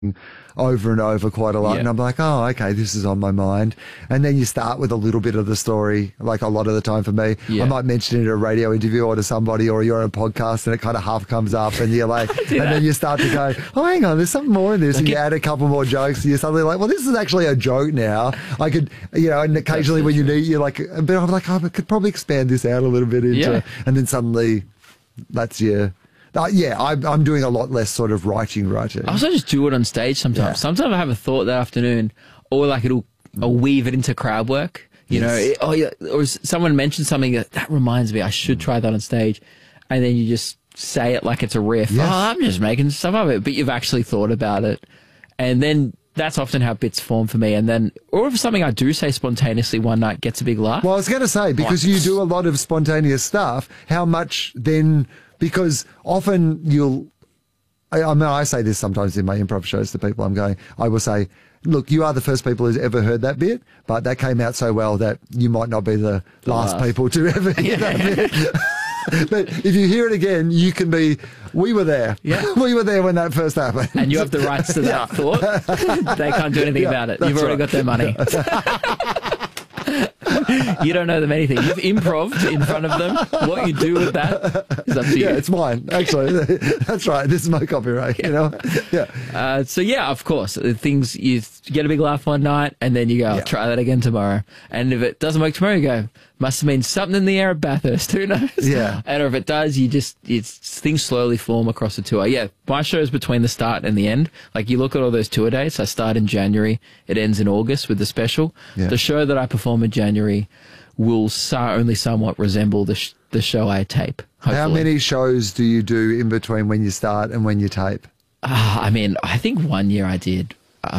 over and over quite a lot. And I'm like, oh, okay, this is on my mind. And then you start with a little bit of the story, like a lot of the time for me. I might mention it in a radio interview or to somebody, or you're on a podcast and it kind of half comes up and you're like, and then you start to go, oh, hang on, there's something more in this. And you add a couple more jokes and you're suddenly like, well, this is actually a joke now. I could, and occasionally when you need, you're like, but I'm like, oh, I could probably expand this out a little bit into, and then suddenly that's your... I'm doing a lot less sort of writing. I also just do it on stage sometimes. Yeah. Sometimes I have a thought that afternoon, or like I'll weave it into crowd work. Or someone mentioned something that reminds me I should try that on stage, and then you just say it like it's a riff. Yes. Oh, I'm just making stuff of it, but you've actually thought about it, and then that's often how bits form for me. And then, or if something I do say spontaneously one night gets a big laugh. Well, I was going to say, because you do a lot of spontaneous stuff, how much then? Because often I say this sometimes in my improv shows to people I will say, look, you are the first people who's ever heard that bit, but that came out so well that you might not be the last people to ever hear that bit. But if you hear it again, you can be, we were there. Yeah. We were there when that first happened. And you have the rights to that thought. They can't do anything about it. You've already got their money. You don't know them anything. You've improved in front of them. What you do with that is up to you. Yeah, it's mine, actually. That's right. This is my copyright, So, of course, things you get a big laugh one night and then you go, I'll try that again tomorrow. And if it doesn't work tomorrow, you go, must have been something in the air at Bathurst. Who knows? Yeah. And or if it does, things slowly form across the tour. Yeah, my show is between the start and the end. Like, you look at all those tour dates. I start in January. It ends in August with the special. Yeah. The show that I perform in January will only somewhat resemble the show I tape. Hopefully. How many shows do you do in between when you start and when you tape? I think one year I did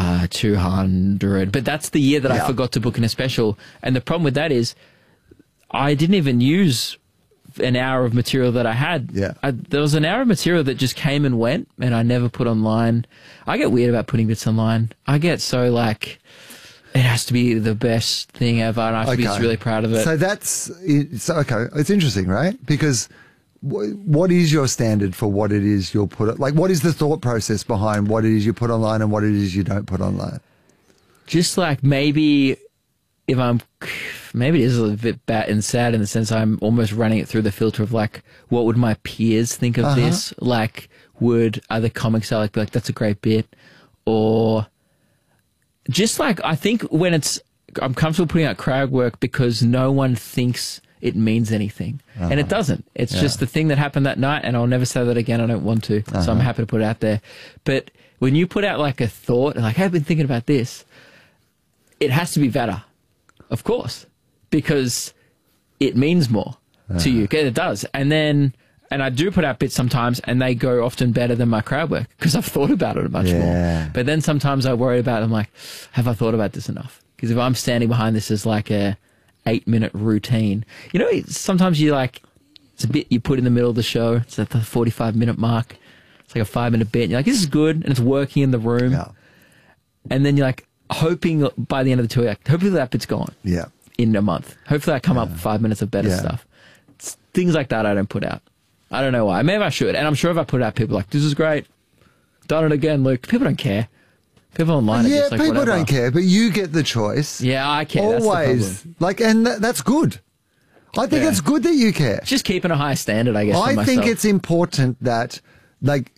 200, but that's the year that I forgot to book in a special. And the problem with that is I didn't even use an hour of material that I had. Yeah. There was an hour of material that just came and went, and I never put online. I get weird about putting bits online. I get so like, it has to be the best thing ever, and I have to be just really proud of it. So okay. It's interesting, right? Because what is your standard for what it is you'll put it? Like, what is the thought process behind what it is you put online and what it is you don't put online? Just like maybe maybe it is a little bit bad and sad in the sense I'm almost running it through the filter of like, what would my peers think of this? Like, would other comics be like, that's a great bit? Or just like, I think when I'm comfortable putting out crowd work because no one thinks it means anything. And it doesn't. It's just the thing that happened that night, and I'll never say that again. I don't want to. So I'm happy to put it out there. But when you put out like a thought, like, hey, I've been thinking about this, it has to be better. Of course, because it means more to you. It does. And I do put out bits sometimes, and they go often better than my crowd work because I've thought about it much more. But then sometimes I worry about it. I'm like, have I thought about this enough? Because if I'm standing behind this as like a 8-minute routine, sometimes it's a bit you put in the middle of the show. It's at the 45-minute mark. It's like a 5-minute bit. And you're like, this is good, and it's working in the room. Yeah. And then you're like, hoping by the end of the tour, hopefully that bit's gone. Yeah. In a month. Hopefully I come up with 5 minutes of better stuff. It's things like that I don't put out. I don't know why. Maybe I should. And I'm sure if I put it out, people are like, this is great. Done it again, Luke. People don't care. People online are just like, people whatever. Don't care, but you get the choice. Yeah, I care. Always. That's good. I think it's good that you care. Just keeping a high standard, I guess. I think it's important that, like,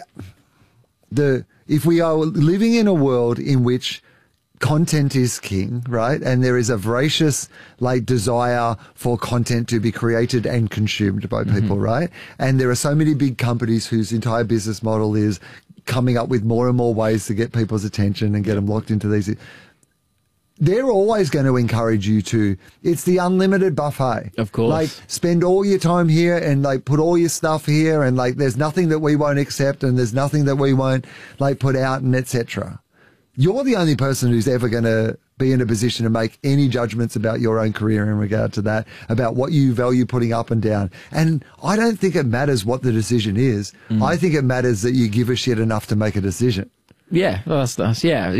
if we are living in a world in which content is king, right? And there is a voracious desire for content to be created and consumed by people, right? And there are so many big companies whose entire business model is coming up with more and more ways to get people's attention and get them locked into these. They're always going to encourage you to, it's the unlimited buffet. Of course. Spend all your time here and put all your stuff here, and there's nothing that we won't accept and there's nothing that we won't put out, and etc. You're the only person who's ever going to be in a position to make any judgments about your own career in regard to that, about what you value putting up and down. And I don't think it matters what the decision is. I think it matters that you give a shit enough to make a decision. Yeah, well, that's nice. Yeah.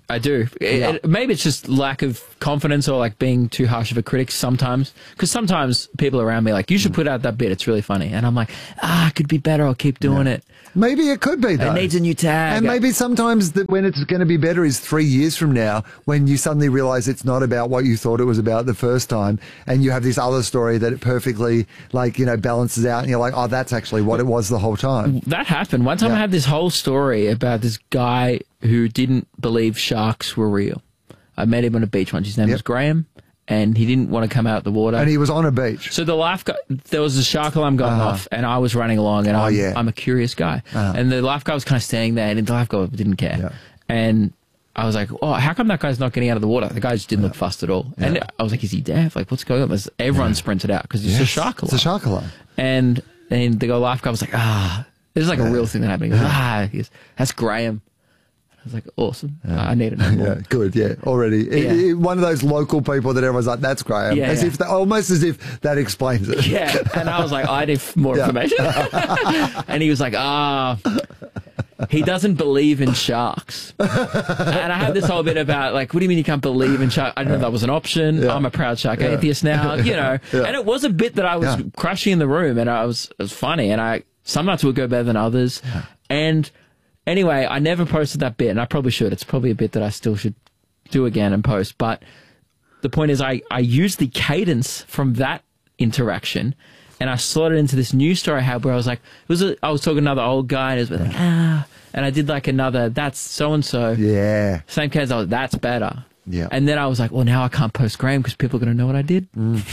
I do. Maybe it's just lack of confidence or like being too harsh of a critic sometimes. Because sometimes people around me are like, you should put out that bit. It's really funny. And I'm like, it could be better. I'll keep doing it. Maybe it could be, though. It needs a new tag. And maybe sometimes when it's going to be better is 3 years from now, when you suddenly realize it's not about what you thought it was about the first time, and you have this other story that it perfectly, like, balances out, and you're like, oh, that's actually what it was the whole time. That happened. One time I had this whole story about this guy who didn't believe sharks were real. I met him on a beach once. His name was Graham. And he didn't want to come out the water. And he was on a beach. So the lifeguard, there was a shark alarm going off, and I was running along, and I'm a curious guy. And the lifeguard was kind of staying there, and the lifeguard didn't care. Yeah. And I was like, oh, how come that guy's not getting out of the water? The guy just didn't look fussed at all. Yeah. And I was like, is he deaf? Like, what's going on? Everyone sprinted out because it's a shark alarm. It's a shark alarm. And the lifeguard was like, this is like a real thing that happened. He goes, that's Graham. I was like, awesome. I need to know more. Yeah, good, already. One of those local people that everyone's like, that's Graham. If almost as if that explains it. Yeah, and I was like, I need more information. And he was like, he doesn't believe in sharks. And I had this whole bit about, like, what do you mean you can't believe in sharks? I didn't know that was an option. Yeah. I'm a proud shark atheist now, And it was a bit that I was crushing in the room, and it was funny, and sometimes it would go better than others. Yeah. And anyway, I never posted that bit, and I probably should. It's probably a bit that I still should do again and post. But the point is, I used the cadence from that interaction, and I slotted into this new story I had where I was like, I was talking to another old guy, and it was like, and I did like another, that's so-and-so. Yeah. Same cadence, I was, that's better. Yeah. And then I was like, well, now I can't post Graham because people are going to know what I did.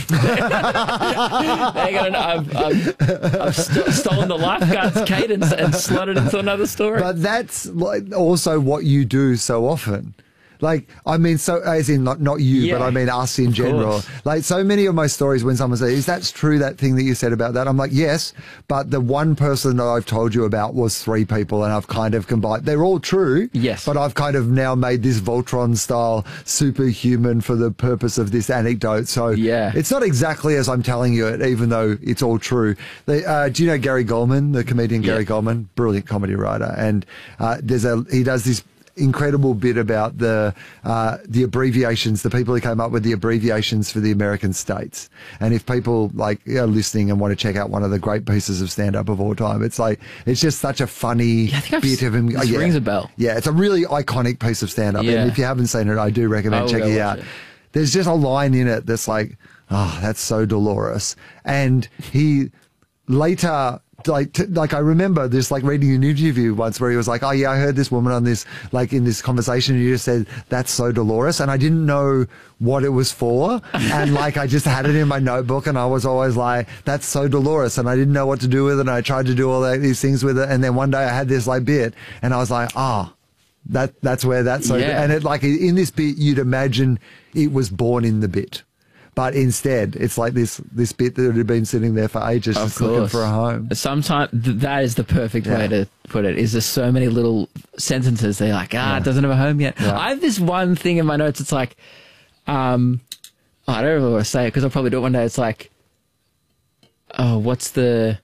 I've stolen the lifeguard's cadence and slotted into another story. But that's also what you do so often. Like, I mean, so as in not you, but I mean us in general. Like, so many of my stories, when someone says, "Is that true? That thing that you said about that?" I'm like, yes, but the one person that I've told you about was 3 people, and I've kind of combined. They're all true, yes, but I've kind of now made this Voltron style superhuman for the purpose of this anecdote. So it's not exactly as I'm telling you it, even though it's all true. Do you know Gary Goldman, the comedian Gary Goldman, brilliant comedy writer, and he does this incredible bit about the abbreviations, the people who came up with the abbreviations for the American states. And if people are listening and want to check out one of the great pieces of stand-up of all time, it's just such a funny bit of him. This rings a bell. Yeah, it's a really iconic piece of stand-up. Yeah. And if you haven't seen it, I do recommend checking it out. There's just a line in it that's like, oh, that's so Dolores. And he later... Like I remember this, reading an interview once where he was like, oh yeah, I heard this woman on this, in this conversation, and you just said, that's so Dolores. And I didn't know what it was for. And I just had it in my notebook, and I was always like, that's so Dolores. And I didn't know what to do with it. And I tried to do all these things with it. And then one day I had this bit, and I was like, that's where that's so, and it in this bit, you'd imagine it was born in the bit. But instead, it's like this bit that had been sitting there for ages, just looking for a home. Sometimes that is the perfect way to put it. Is there's so many little sentences they're like, it doesn't have a home yet. Yeah. I have this one thing in my notes. It's like, I don't really want to say it because I'll probably do it one day. It's like, what's the...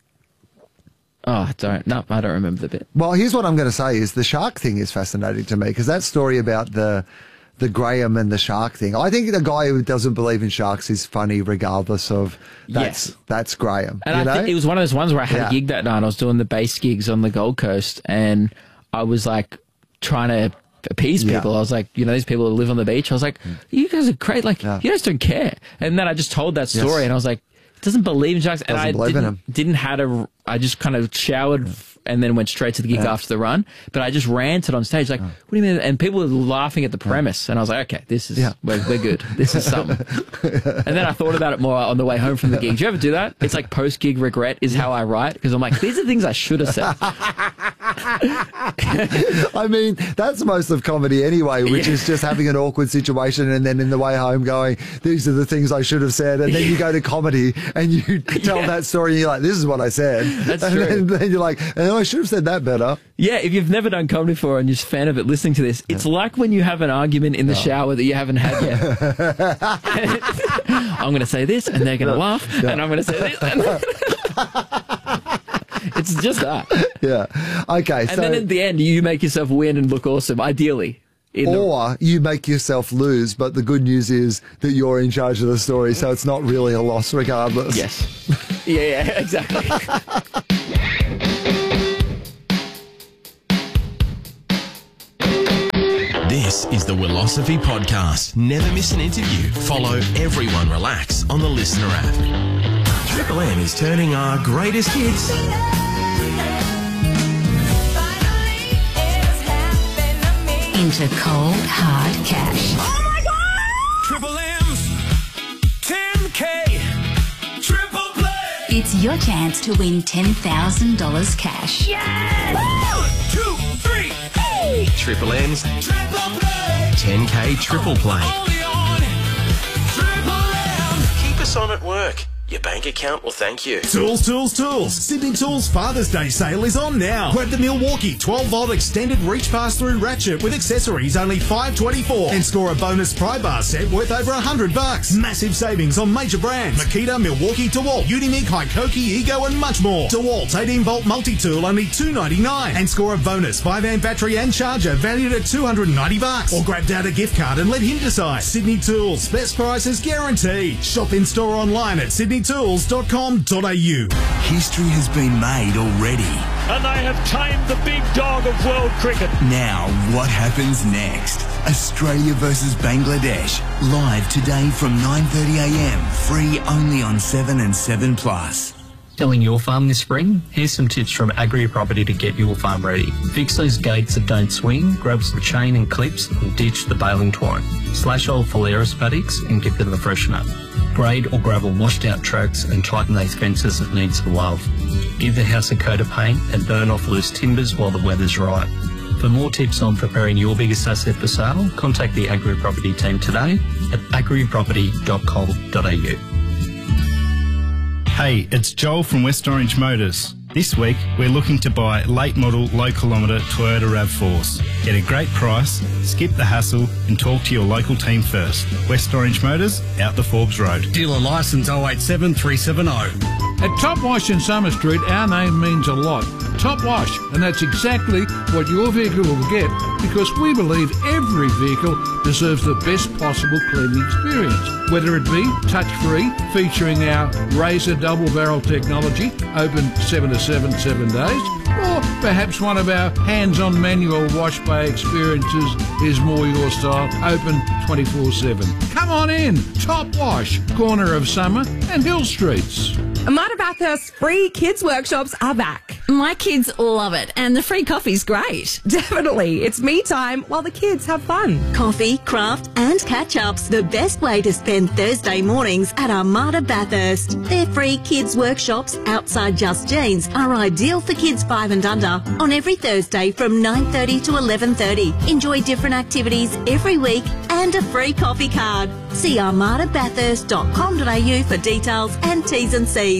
I don't remember the bit. Well, here's what I'm going to say is the shark thing is fascinating to me, because that story about the Graham and the shark thing. I think the guy who doesn't believe in sharks is funny regardless of that's Graham. And I think it was one of those ones where I had a gig that night. I was doing the bass gigs on the Gold Coast, and I was trying to appease people. I was like, these people who live on the beach. I was like, you guys are great. You guys don't care. And then I just told that story, and I was like, doesn't believe in sharks. And I just kind of showered and then went straight to the gig after the run. But I just ranted on stage, what do you mean? And people were laughing at the premise. And I was like, okay, this is, we're good. This is something. And then I thought about it more on the way home from the gig. Do you ever do that? It's like post-gig regret is how I write. Because I'm like, these are things I should have said. I mean, that's most of comedy anyway, which is just having an awkward situation and then in the way home going, these are the things I should have said. And then you go to comedy and you tell that story and you're like, this is what I said. That's true. And then you're like, I should have said that better. Yeah, if you've never done comedy before and you're a fan of it, listening to this, it's like when you have an argument in the shower that you haven't had yet. I'm going to say this, and they're going to laugh, and I'm going to say this. It's just that. Yeah. Okay. And then at the end, you make yourself win and look awesome, ideally. Or you make yourself lose, but the good news is that you're in charge of the story, so it's not really a loss regardless. Yes. Yeah, exactly. This is the Willosophy Podcast. Never miss an interview. Follow Everyone Relax on the Listener app. Triple M is turning our greatest hits into cold, hard cash. Oh my God! Triple M's 10K Triple Play. It's your chance to win $10,000 cash. Yes! 1, 2, 3, hey! Triple M's Triple Play. 10K Triple Play. Only on Triple M. Keep us on at work. Your bank account will thank you. Tools, tools, tools. Sydney Tools Father's Day sale is on now. Grab the Milwaukee 12-volt extended reach pass-through ratchet with accessories only $5.24 and score a bonus pry bar set worth over $100. Massive savings on major brands. Makita, Milwaukee, DeWalt, Unimig, Hikoki, Ego and much more. DeWalt's 18-volt multi-tool only $2.99 and score a bonus 5-amp battery and charger valued at $290. Or grab Dad a gift card and let him decide. Sydney Tools, best prices guaranteed. Shop in store online at sydneytools.com.au. History has been made already. And they have tamed the big dog of world cricket. Now, what happens next? Australia versus Bangladesh. Live today from 9:30am. Free only on 7 and 7 Plus. Selling your farm this spring? Here's some tips from Agri Property to get your farm ready. Fix those gates that don't swing, grab some chain and clips and ditch the baling twine. Slash old Phalaris paddocks and give them a freshen up. Grade or gravel washed out tracks and tighten those fences that need some love. Give the house a coat of paint and burn off loose timbers while the weather's right. For more tips on preparing your biggest asset for sale, contact the Agri Property team today at agriproperty.com.au. Hey, it's Joel from West Orange Motors. This week, we're looking to buy late model, low kilometre Toyota RAV4s. Get a great price, skip the hassle and talk to your local team first. West Orange Motors, out the Forbes Road. Dealer licence 087370. At Top Wash in Summer Street, our name means a lot. Top Wash, and that's exactly what your vehicle will get because we believe every vehicle deserves the best possible cleaning experience. Whether it be touch-free, featuring our Razor double barrel technology, open 7 to 7 days, or perhaps one of our hands-on manual wash bay experiences is more your style, open 24/7. Come on in, Top Wash, corner of Summer and Hill Streets. Armada Bathurst's free kids workshops are back. My kids love it, and the free coffee's great. Definitely. It's me time while the kids have fun. Coffee, craft and catch-ups. The best way to spend Thursday mornings at Armada Bathurst. Their free kids workshops outside Just Jeans are ideal for kids 5 and under on every Thursday from 9:30 to 11:30. Enjoy different activities every week and a free coffee card. See armadabathurst.com.au for details and T's and C's.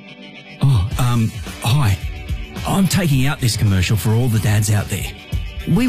Hi. I'm taking out this commercial for all the dads out there. We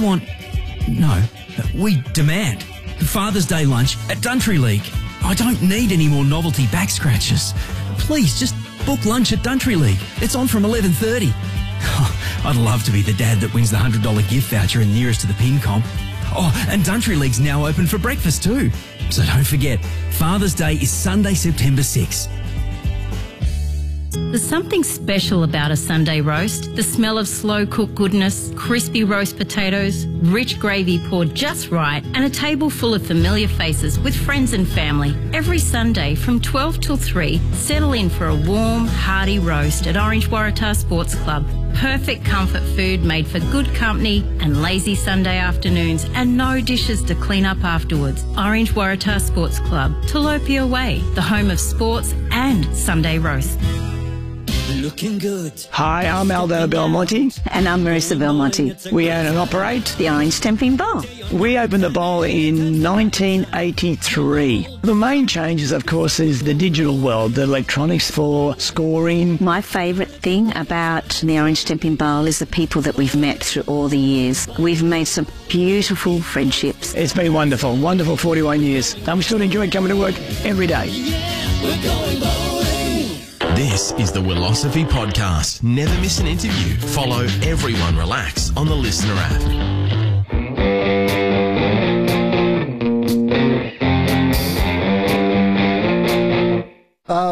demand Father's Day lunch at Duntry League. I don't need any more novelty back scratches. Please, just book lunch at Duntry League. It's on from 11:30. I'd love to be the dad that wins the $100 gift voucher and nearest to the pin comp. Oh, and Duntry League's now open for breakfast too. So don't forget, Father's Day is Sunday, September 6th. There's something special about a Sunday roast. The smell of slow-cooked goodness, crispy roast potatoes, rich gravy poured just right, and a table full of familiar faces with friends and family. Every Sunday from 12 till 3, settle in for a warm, hearty roast at Orange Waratah Sports Club. Perfect comfort food made for good company and lazy Sunday afternoons, and no dishes to clean up afterwards. Orange Waratah Sports Club, Tilapia Way, the home of sports and Sunday roast. Looking good. Hi, I'm Aldo Belmonte. And I'm Marissa Belmonte. We own and operate the Orange Temping Bar. We opened the bowl in 1983. The main changes, of course, is the digital world, the electronics for scoring. My favourite thing about the Orange Temping Bowl is the people that we've met through all the years. We've made some beautiful friendships. It's been wonderful, wonderful 41 years. I'm still enjoying coming to work every day. Yeah, we're going bowling. This is the Willosophy Podcast. Never miss an interview. Follow Everyone Relax on the Listener app.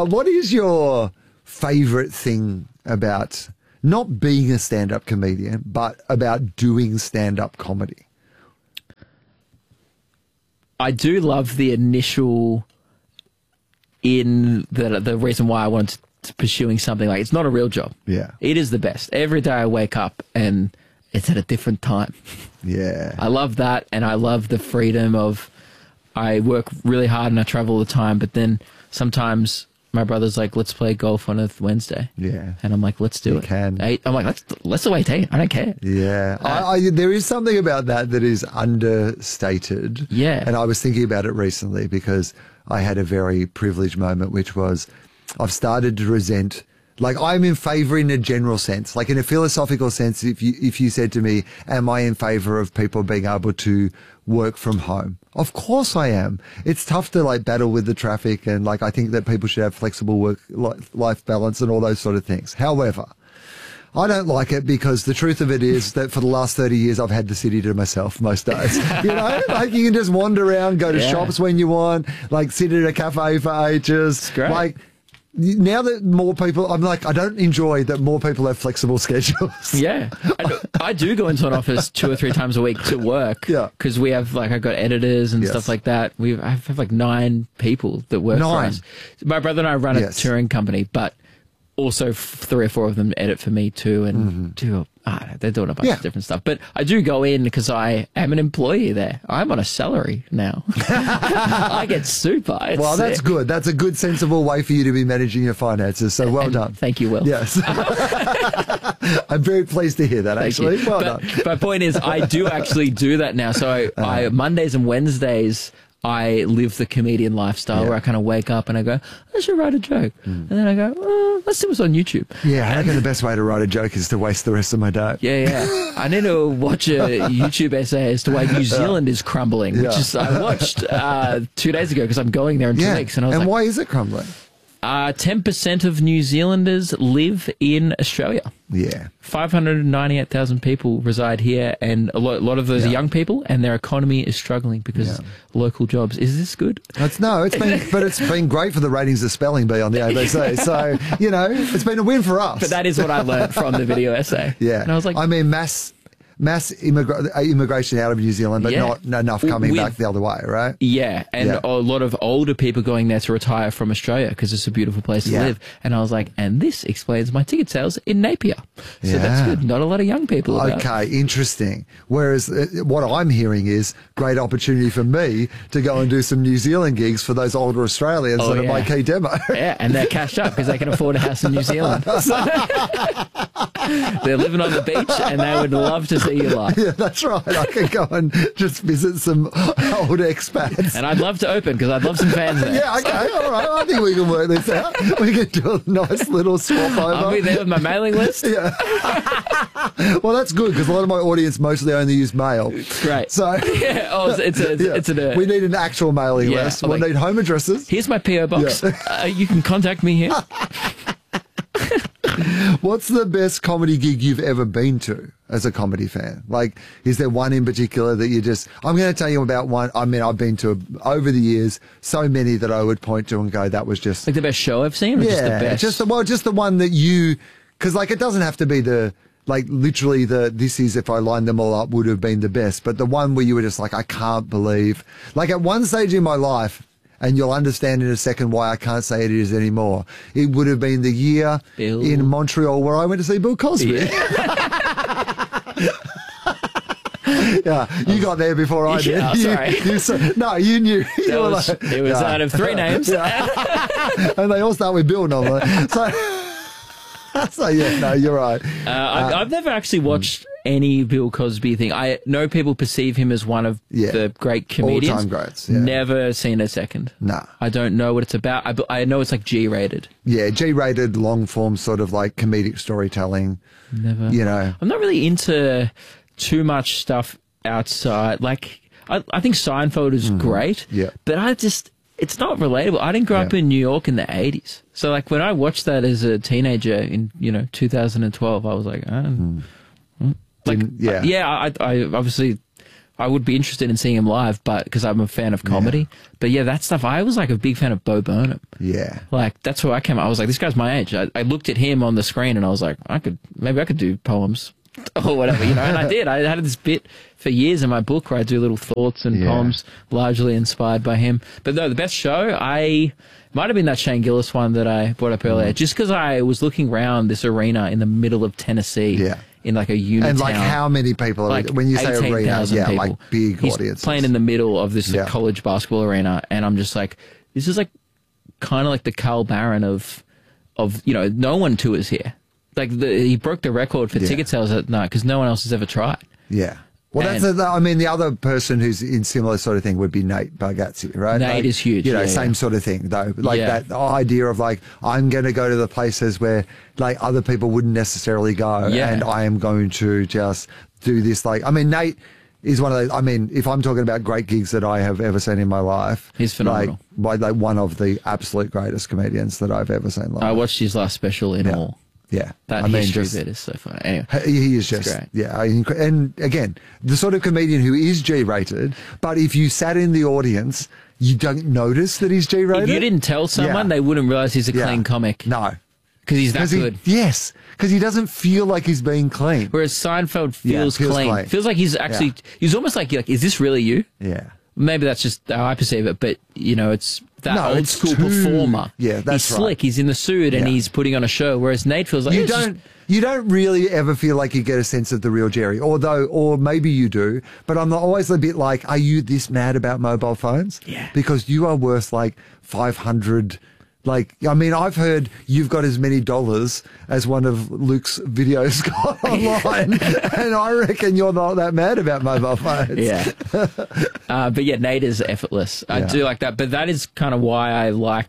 What is your favourite thing about not being a stand-up comedian, but about doing stand-up comedy? I do love the initial the reason why I wanted to pursuing something like it's not a real job. Yeah. It is the best. Every day I wake up and it's at a different time. Yeah. I love that, and I love the freedom of I work really hard and I travel all the time, but then sometimes my brother's like, let's play golf on a Wednesday. Yeah. And I'm like, let's do it. Can. I'm like, let's do 18. I don't care. Yeah. There is something about that is understated. Yeah. And I was thinking about it recently because I had a very privileged moment, which was I've started to resent, like I'm in favour in a general sense, like in a philosophical sense, if you said to me, am I in favour of people being able to work from home? Of course I am. It's tough to like battle with the traffic, and like I think that people should have flexible work-life balance and all those sort of things. However, I don't like it because the truth of it is that for the last 30 years, I've had the city to myself most days. You know, like you can just wander around, go to shops when you want, like sit at a cafe for ages. It's great. Like now that more people, I'm like, I don't enjoy that more people have flexible schedules. Yeah. I do go into an office 2 or 3 times a week to work. Yeah. Because we have, like, I've got editors and stuff like that. I have like 9 people that work for us. My brother and I run a touring company, but also 3 or 4 of them edit for me too, and they're doing a bunch of different stuff. But I do go in because I am an employee there. I'm on a salary now. I get super. Well, that's good. That's a good, sensible way for you to be managing your finances. So well done. Thank you, Will. Yes. I'm very pleased to hear that, actually. Well done. My point is, I do actually do that now. So I Mondays and Wednesdays, I live the comedian lifestyle where I kind of wake up and I go, I should write a joke. And then I go, oh, let's see what's on YouTube. Yeah, I reckon the best way to write a joke is to waste the rest of my day. Yeah. I need to watch a YouTube essay as to why New Zealand is crumbling, which is I watched 2 days ago because I'm going there in 2 weeks. And I was like, why is it crumbling? 10% of New Zealanders live in Australia. Yeah. 598,000 people reside here, and a lot of those are young people, and their economy is struggling because local jobs. Is this good? It's been great for the ratings of Spelling Bee on the ABC. So, you know, it's been a win for us. But that is what I learned from the video essay. Yeah. And I was like, I mean, mass immigration out of New Zealand, but not enough coming back the other way, right? Yeah, and a lot of older people going there to retire from Australia because it's a beautiful place to live. And I was like, and this explains my ticket sales in Napier. So that's good. Not a lot of young people about. Okay, interesting. Whereas what I'm hearing is great opportunity for me to go and do some New Zealand gigs for those older Australians that are my key demo. Yeah, and they're cashed up because they can afford a house in New Zealand. So they're living on the beach and they would love to see you live. Yeah, that's right. I can go and just visit some old expats. And I'd love to open because I'd love some fans there. Yeah, okay, all right. I think we can work this out. We can do a nice little swap over. I'll be there with my mailing list. Yeah. Well, that's good because a lot of my audience mostly only use mail. Great. So we need an actual mailing list. We'll need home addresses. Here's my PO box. You can contact me here. What's the best comedy gig you've ever been to as a comedy fan? Like, is there one in particular that you just... I'm going to tell you about one. I mean, I've been to, over the years, so many that I would point to and go, that was just... Like the best show I've seen? Or just the best? Just the one that you... Because, like, it doesn't have to be the... Like, literally this is, if I line them all up, would have been the best. But the one where you were just like, I can't believe... Like, at one stage in my life... And you'll understand in a second why I can't say it is anymore. It would have been the year in Montreal where I went to see Bill Cosby. Yeah, you got there before I did. Sorry. You knew. It was out of 3 names. And they all start with Bill normally. So yeah, no, you're right. I've never actually watched any Bill Cosby thing. I know people perceive him as one of the great comedians. All-time greats. Yeah. Never seen a second. Nah. I don't know what it's about. I know it's like G-rated. Yeah, G-rated, long-form sort of like comedic storytelling. Never. You know. I'm not really into too much stuff outside. Like, I think Seinfeld is great. Yeah. But it's not relatable. I didn't grow up in New York in the 80s. So, like, when I watched that as a teenager in, 2012, I was like, I obviously I would be interested in seeing him live, but because I'm a fan of comedy. But yeah, that stuff. I was like a big fan of Bo Burnham. Yeah, like that's where I came. I was like, this guy's my age. I looked at him on the screen and I was like, maybe I could do poems or whatever, you know. And I did. I had this bit for years in my book where I do little thoughts and poems, largely inspired by him. But no, the best show might have been that Shane Gillis one that I brought up earlier, just because I was looking around this arena in the middle of Tennessee. In like a unit and like how many people? Like when you say arena, people. Like big He's audiences. Playing in the middle of this like, college basketball arena, and I'm just like, this is like kind of like the Carl Barron of you know, no one tours here. Like he broke the record for ticket sales that night because no one else has ever tried. Yeah. Well, I mean, the other person who's in similar sort of thing would be Nate Bargatze, right? Nate is huge. You know, same sort of thing, though. Like that idea of like, I'm going to go to the places where like other people wouldn't necessarily go, and I am going to just do this. Like, I mean, Nate is one of those. I mean, if I'm talking about great gigs that I have ever seen in my life, he's phenomenal. Like one of the absolute greatest comedians that I've ever seen live. I watched his last special in all. Yeah, that history bit is so funny. Anyway, he is just great. And again, the sort of comedian who is G-rated, but if you sat in the audience, you don't notice that he's G-rated. If you didn't tell someone, they wouldn't realize he's a clean comic. No, because he's that good. Yes, because he doesn't feel like he's being clean. Whereas Seinfeld feels clean. Feels like he's actually. He's almost like, is this really you? Yeah. Maybe that's just how I perceive it, but you know, it's that old school performer. Yeah, that's he's slick. He's in the suit and he's putting on a show. Whereas Nate feels like you don't really ever feel like you get a sense of the real Jerry, or maybe you do. But I'm always a bit like, are you this mad about mobile phones? Yeah, because you are worth like 500. Like, I mean, I've heard you've got as many dollars as one of Luke's videos got online, and I reckon you're not that mad about mobile phones. Yeah. But yeah, Nate is effortless. I do like that. But that is kind of why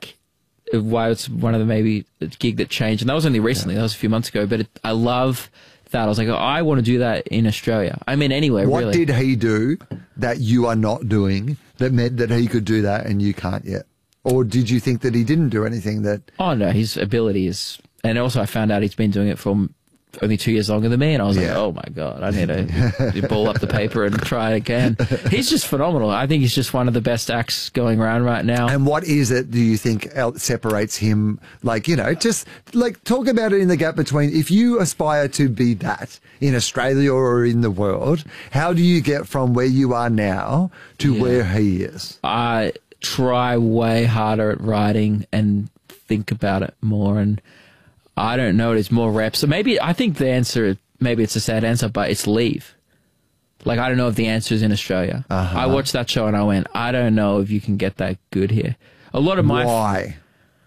why it's one of the maybe a gig that changed. And that was only recently. That was a few months ago. But I love that. I was like, I want to do that in Australia. I mean, anywhere, what really. What did he do that you are not doing that meant that he could do that and you can't yet? Or did you think that he didn't do anything that... Oh, no, his ability is... And also I found out he's been doing it for only 2 years longer than me, and I was like, oh, my God, I need to ball up the paper and try it again. He's just phenomenal. I think he's just one of the best acts going around right now. And what is it, do you think, separates him? Like, you know, just like talk about it in the gap between if you aspire to be that in Australia or in the world, how do you get from where you are now to where he is? I try way harder at writing and think about it more, and I don't know, it's more reps. So maybe I think the answer, maybe it's a sad answer, but it's leave. Like, I don't know if the answer is in Australia. I watched that show and I went, I don't know if you can get that good here. A lot of my... Why?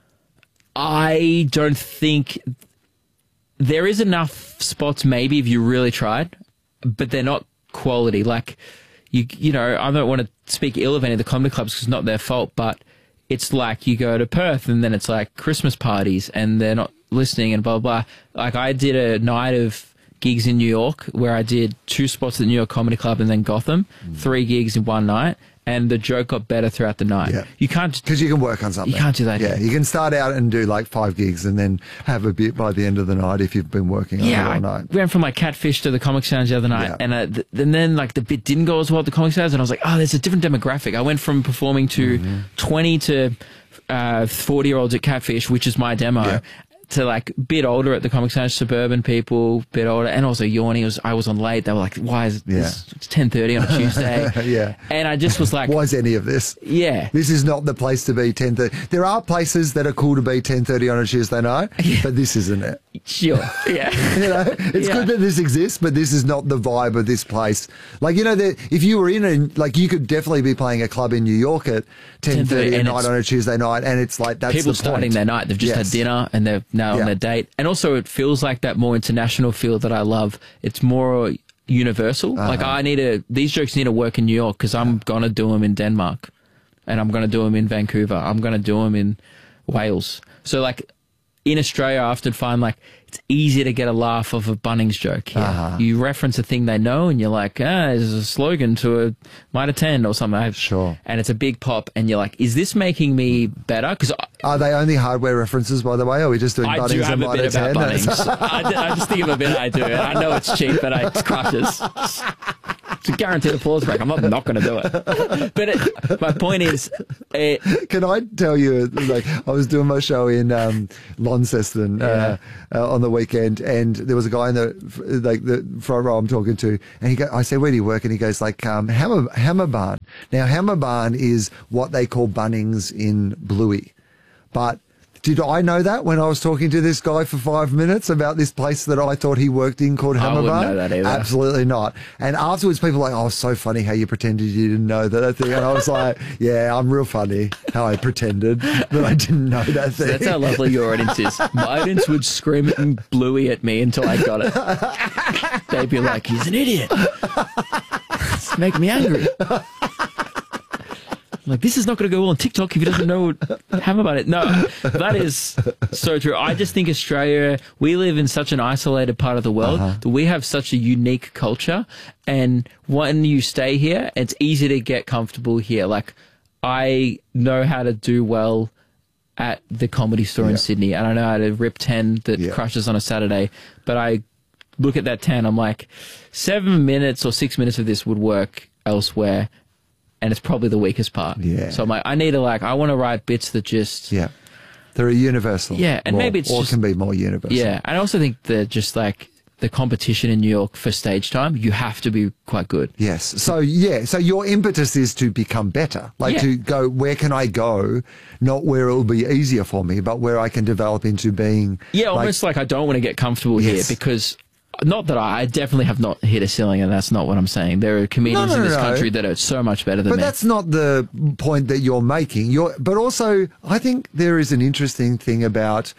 I don't think there is enough spots maybe if you really tried, but they're not quality. Like, you know, I don't want to speak ill of any of the comedy clubs because it's not their fault, but it's like you go to Perth and then it's like Christmas parties and they're not listening and blah, blah, blah. Like, I did a night of gigs in New York where I did 2 spots at the New York Comedy Club and then Gotham, 3 gigs in one night, and the joke got better throughout the night. Yeah. You can't... Because you can work on something. You can't do that. Yeah, you can start out and do like 5 gigs and then have a bit by the end of the night if you've been working on it all night. I went from like Catfish to the Comic Sounds the other night, and then like the bit didn't go as well at the Comic Sounds, and I was like, oh, there's a different demographic. I went from performing to 20 to 40-year-olds at Catfish, which is my demo, to like a bit older at the Comic Sounds, suburban people, bit older, and also yawning. I was on late. They were like, why is this? It's 10:30 on a Tuesday. And I just was like, why is any of this? Yeah. This is not the place to be 10:30. There are places that are cool to be 10:30 on a Tuesday night, but this isn't it. Sure. Yeah. You know, it's good that this exists, but this is not the vibe of this place. Like, you know, if you were like, you could definitely be playing a club in New York at 10:30 at night on a Tuesday night, and it's like, that's people the starting point. their night. They've just had dinner and they're now on their date. And also it feels like that more international feel that I love. It's more universal. Like, these jokes need to work in New York because I'm going to do them in Denmark and I'm going to do them in Vancouver. I'm going to do them in Wales. So like in Australia, I often find like it's easier to get a laugh off a Bunnings joke here. You reference a thing they know and you're like, there's a slogan to a might attend or something. Sure. And it's a big pop and you're like, is this making me better? Because are they only hardware references, by the way? Or are we just doing Bunnings? I do have and a bit about Bunnings. I just think of a bit I do. I know it's cheap, but it crushes. It's a guaranteed applause break. I'm not going to do it. But my point is... Can I tell you, like, I was doing my show in Launceston on the weekend, and there was a guy in the front row I'm talking to, and I said, where do you work? And he goes, like, Hammer Barn. Now, Hammer Barn is what they call Bunnings in Bluey. But did I know that when I was talking to this guy for 5 minutes about this place that I thought he worked in called Hammer Barn? I wouldn't know that either. Absolutely not. And afterwards, people were like, oh, it's so funny how you pretended you didn't know that thing. And I was like, yeah, I'm real funny how I pretended that I didn't know that thing. That's how lovely your audience is. My audience would scream and Bluey at me until I got it. They'd be like, he's an idiot. It's making me angry. Like, this is not going to go well on TikTok if he doesn't know Hammer about it. No, that is so true. I just think Australia, we live in such an isolated part of the world that we have such a unique culture. And when you stay here, it's easy to get comfortable here. Like, I know how to do well at the Comedy Store in Sydney, and I know how to rip 10 that crushes on a Saturday. But I look at that 10, I'm like, 7 minutes or 6 minutes of this would work elsewhere. And it's probably the weakest part. Yeah. So I'm like, I want to write bits that just... Yeah. They're universal. Yeah, and maybe it's or just... can be more universal. Yeah, and I also think that just like the competition in New York for stage time, you have to be quite good. Yes. So, so your impetus is to become better. Like to go, where can I go? Not where it will be easier for me, but where I can develop into being... Yeah, almost like I don't want to get comfortable here because... Not that I definitely have not hit a ceiling, and that's not what I'm saying. There are comedians in this country that are so much better than me. But that's not the point that you're making. But also, I think there is an interesting thing about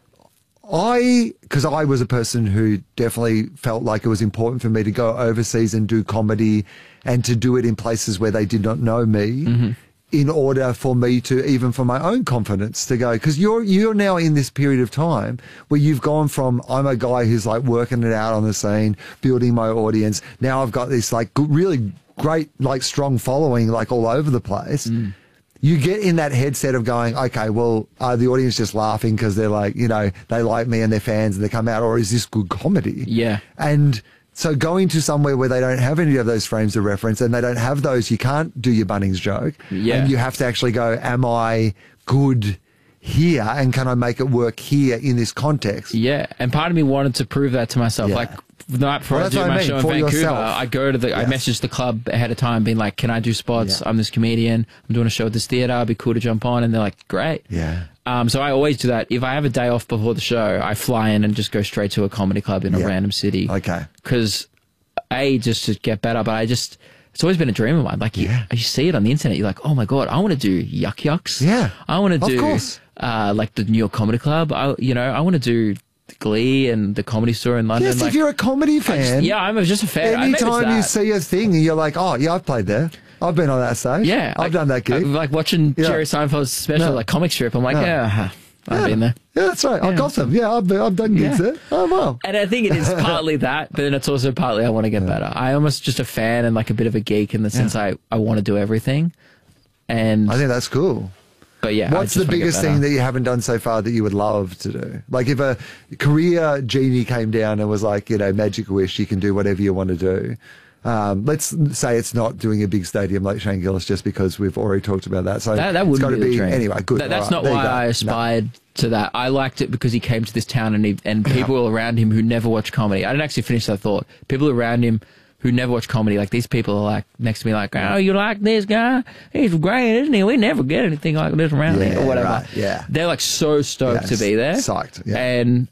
because I was a person who definitely felt like it was important for me to go overseas and do comedy and to do it in places where they did not know me. In order for me to, even for my own confidence to go, because you're now in this period of time where you've gone from, I'm a guy who's like working it out on the scene, building my audience. Now I've got this like really great, like strong following, like all over the place. You get in that headset of going, okay, well, are the audience just laughing because they're like, you know, they like me and they're fans and they come out, or is this good comedy? Yeah. And so going to somewhere where they don't have any of those frames of reference and they don't have those, you can't do your Bunnings joke. Yeah. And you have to actually go, am I good here and can I make it work here in this context? Yeah. And part of me wanted to prove that to myself. Like the night before I do my show in Vancouver, I go to I messaged the club ahead of time being like, can I do spots? I'm this comedian. I'm doing a show at this theatre. It'd be cool to jump on. And they're like, great. Yeah. So I always do that. If I have a day off before the show, I fly in and just go straight to a comedy club in a random city. Okay. Because just to get better, but it's always been a dream of mine. Like you see it on the internet, you're like, oh my God, I want to do Yuck Yucks. Yeah. I want to do, of course. Like the New York Comedy Club. I want to do Glee and the Comedy Store in London. Yes, like, if you're a comedy fan. I'm just a fan. Anytime you see a thing and you're like, oh yeah, I've played there. I've been on that stage. Yeah. I've done that gig. Like watching Jerry Seinfeld's special, like comic strip. I'm like, I've been there. Yeah, that's right. I got them. Yeah, I've done gigs there. Oh, wow. And I think it is partly that, but then it's also partly I want to get better. I'm almost just a fan and like a bit of a geek in the sense I want to do everything. And I think that's cool. But yeah, what's the biggest thing that you haven't done so far that you would love to do? Like if a career genie came down and was like, you know, magic wish, you can do whatever you want to do. Let's say it's not doing a big stadium like Shane Gillis, just because we've already talked about that. So that wouldn't be the dream. Anyway, good. That's not why I aspired to that. I liked it because he came to this town and people around him who never watched comedy. I didn't actually finish that thought. People around him who never watch comedy, like these people are like next to me like, oh, you like this guy? He's great, isn't he? We never get anything like this around here or whatever. Right, yeah. They're like so stoked to be there. Psyched. Yeah. And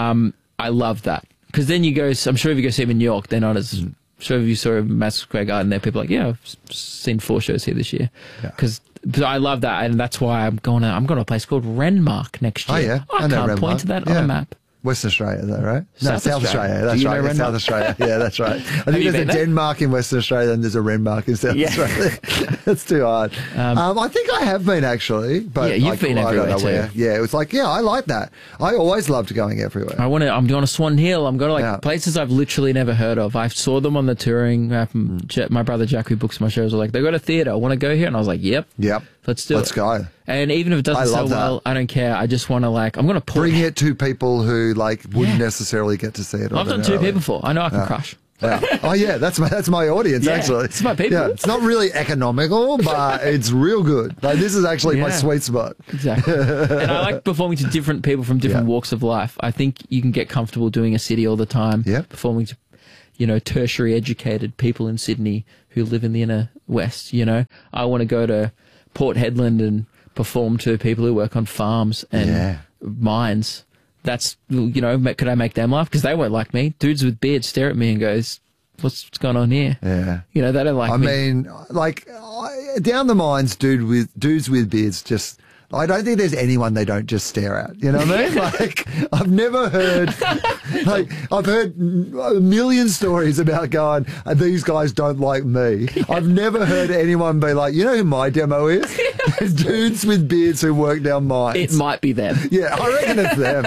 I love that. Because then I'm sure if you go see him in New York, they're not as... So if you saw Madison Square Garden there, people are like, yeah, I've seen 4 shows here this year. Because I love that, and that's why I'm going to a place called Renmark next year. Oh, yeah. I can't point to that on a map. Western Australia, is that right? South Australia. That's right. Yeah, South Australia. Yeah, that's right. I think there's a Denmark in Western Australia and there's a Renmark in South Australia. That's too hard. I think I have been actually, but you've been everywhere too. Yeah, it was like, I like that. I always loved going everywhere. I'm going to Swan Hill. I'm going to places I've literally never heard of. I saw them on the touring. My brother Jack, who books my shows, was like, they got a theatre. I want to go here, and I was like, yep. Let's do it. Let's go. And even if it doesn't sell well, I don't care. I just want to I'm going to bring it to people who wouldn't necessarily get to see it. I've done 2 people before. I know I can crush. Yeah. Oh yeah, that's my audience. Yeah, actually, it's my people. Yeah, it's not really economical, but it's real good. Like this is actually my sweet spot. Exactly. And I like performing to different people from different walks of life. I think you can get comfortable doing a city all the time. Yeah. Performing to, you know, tertiary educated people in Sydney who live in the inner west. You know, I want to go to Port Hedland and perform to people who work on farms and mines. That's, you know, could I make them laugh? Because they won't like me. Dudes with beards stare at me and goes, what's going on here? Yeah. You know, they don't like me. I mean, like, down the mines, dudes with beards just... I don't think there's anyone they don't just stare at. You know what I mean? Like, I've never heard, like, I've heard a million stories about going, these guys don't like me. I've never heard anyone be like, you know who my demo is? Dudes with beards who work down mines. It might be them. Yeah, I reckon it's them.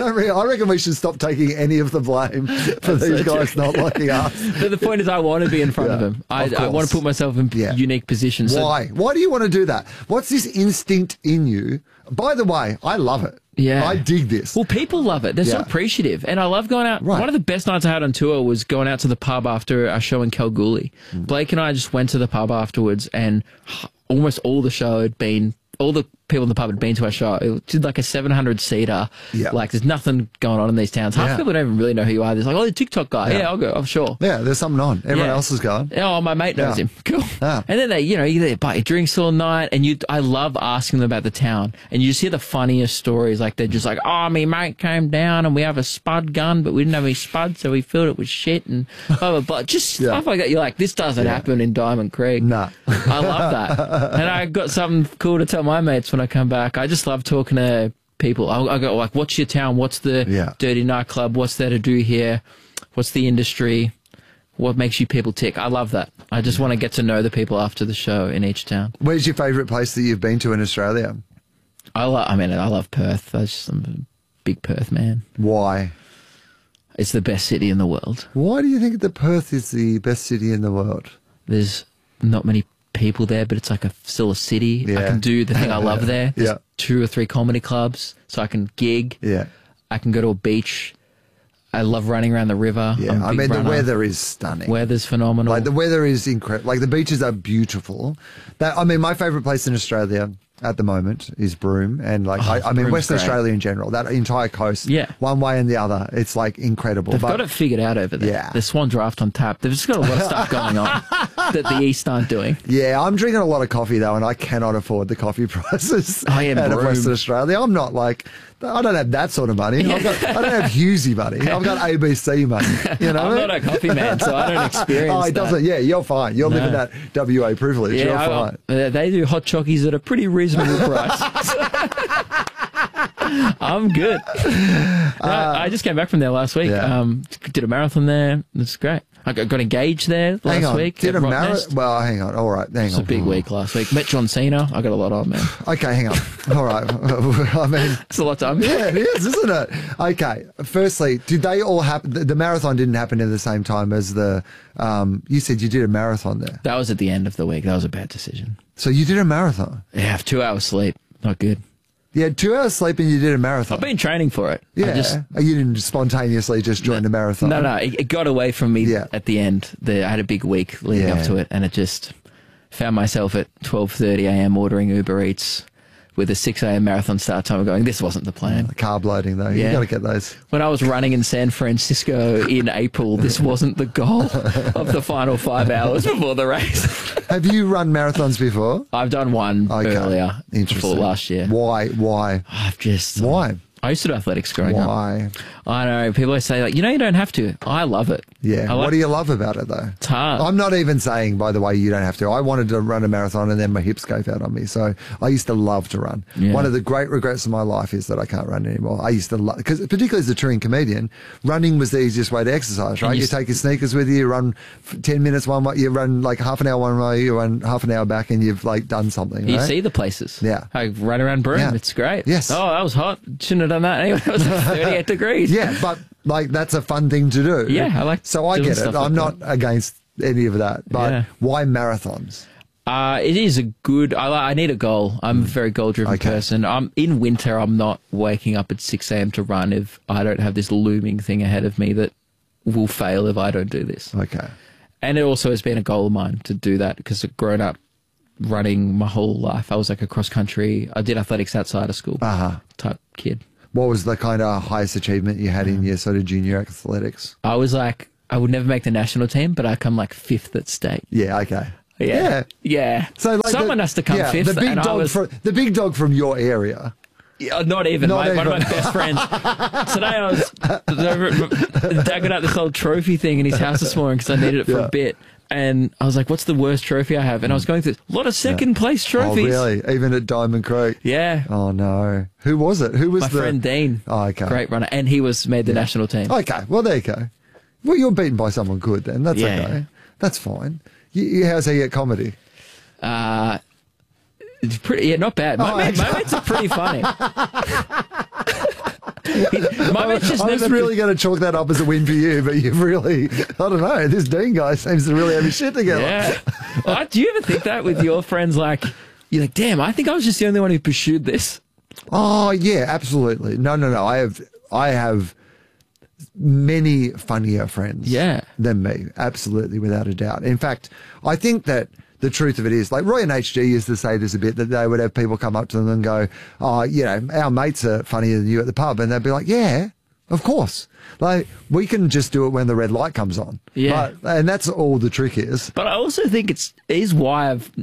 I reckon we should stop taking any of the blame for these guys not liking us. But the point is, I want to be in front of them. I want to put myself in unique positions. Why? Why do you want to do that? What's this instinct in you? By the way, I love it. Yeah. I dig this. Well, people love it. They're so appreciative. And I love going out. Right. One of the best nights I had on tour was going out to the pub after a show in Kalgoorlie. Blake and I just went to the pub afterwards, and almost all the show had been, all the people in the pub had been to our show. It did like a 700-seater. Yeah. Like, there's nothing going on in these towns. Half people don't even really know who you are. There's like, oh, the TikTok guy. Yeah, I'll go. I'm sure. Yeah, there's something on. Everyone else is going. Oh, my mate knows him. Cool. Yeah. And then they, you know, you buy your drinks all night, and I love asking them about the town. And you just hear the funniest stories. Like, they're just like, oh, my mate came down and we have a spud gun, but we didn't have any spud, so we filled it with shit and blah, blah, blah. Just stuff like that. You're like, this doesn't happen in Diamond Creek. Nah. I love that. And I got something cool to tell my mates when I come back. I just love talking to people. I go like, what's your town? What's the dirty nightclub? What's there to do here? What's the industry? What makes you people tick? I love that. I just want to get to know the people after the show in each town. Where's your favourite place that you've been to in Australia? I love Perth. I'm a big Perth man. Why? It's the best city in the world. Why do you think that Perth is the best city in the world? There's not many people there, but it's like still a city. I can do the thing I love there. There's 2 or 3 comedy clubs, so I can gig. Yeah. I can go to a beach. I love running around the river. Yeah, I mean, the weather is stunning. Weather's phenomenal. Like, the weather is incredible. Like, the beaches are beautiful. I mean, my favourite place in Australia at the moment is Broome, and like I mean Western Australia in general, that entire coast, one way and the other, it's like incredible. They've got it figured out over there. Yeah, the Swan Draft on tap. They've just got a lot of stuff going on that the East aren't doing. Yeah, I'm drinking a lot of coffee though, and I cannot afford the coffee prices out of Western Australia. I'm not like, I don't have that sort of money. I don't have Hughesy money. I've got ABC money. You know, I'm not a coffee man, so I don't experience. Oh, it doesn't. Yeah, you're fine. You're living that WA privilege. Yeah, you're fine. They do hot chockies at a pretty reasonable price. I'm good. I just came back from there last week. Did a marathon there. It's great. I got engaged there last week. Did a marathon? Well, hang on. All right, hang on. It's a big week last week. Met John Cena. I got a lot on, man. Okay, hang on. All right. I mean, it's a lot of time. Yeah, it is, isn't it? Okay. Firstly, did they all happen? The marathon didn't happen at the same time as the. You said you did a marathon there. That was at the end of the week. That was a bad decision. So you did a marathon? Yeah, I have 2 hours sleep. Not good. You had 2 hours sleep and you did a marathon. I've been training for it. Yeah. You didn't spontaneously just join the marathon. No. It got away from me at the end. I had a big week leading up to it, and it just found myself at 12:30 a.m. ordering Uber Eats with a 6 a.m. marathon start time, going, this wasn't the plan. Carb loading, though. You got to get those. When I was running in San Francisco in April, this wasn't the goal of the final 5 hours before the race. Have you run marathons before? I've done one earlier. Before last year. Why? Why? I used to do athletics growing up. Why? I know. People always say, like, you don't have to. I love it. Yeah. What do you love about it, though? It's hard. I'm not even saying, by the way, you don't have to. I wanted to run a marathon and then my hips gave out on me. So I used to love to run. Yeah. One of the great regrets of my life is that I can't run anymore. I used to love, because particularly as a touring comedian, running was the easiest way to exercise, right? You take your sneakers with you, you run 10 minutes one way, you run like half an hour one way, you run half an hour back, and you've like done something. You see the places. Yeah. I run around Broome. Yeah. It's great. Yes. Oh, that was hot. Shouldn't have done that anyway. It was 38 degrees. Yeah, but like that's a fun thing to do. Yeah, I like. So I get it. I'm not against any of that. But why marathons? It is a good. I need a goal. I'm a very goal-driven person. In winter. I'm not waking up at 6 a.m. to run if I don't have this looming thing ahead of me that will fail if I don't do this. Okay. And it also has been a goal of mine to do that because I've grown up running my whole life. I was like a cross country. I did athletics outside of school type kid. What was the kind of highest achievement you had in your sort of junior athletics? I was like, I would never make the national team, but I come like 5th at state. Yeah, okay. Yeah. So like someone has to come 5th. The big dog from your area. Not even. One of my best friends. Today I was dagging out this old trophy thing in his house this morning because I needed it for a bit. And I was like, what's the worst trophy I have? And I was going through a lot of second place trophies. Oh, really? Even at Diamond Creek? Yeah. Oh, no. Who was it? Who was my friend Dean. Oh, okay. Great runner. And he made the national team. Okay. Well, there you go. Well, you're beaten by someone good then. That's okay. That's fine. How's he at comedy? It's pretty, not bad. My mates are pretty funny. I was really going to chalk that up as a win for you, but you've really, I don't know, this Dean guy seems to really have his shit together. Yeah. Well, do you ever think that with your friends? Like, you're like, damn, I think I was just the only one who pursued this. Oh, yeah, absolutely. No. I have many funnier friends than me, absolutely, without a doubt. In fact, I think that the truth of it is, like Roy and HG used to say this a bit, that they would have people come up to them and go, oh, you know, our mates are funnier than you at the pub. And they'd be like, yeah, of course. Like, we can just do it when the red light comes on. Yeah. And that's all the trick is. But I also think it is why I've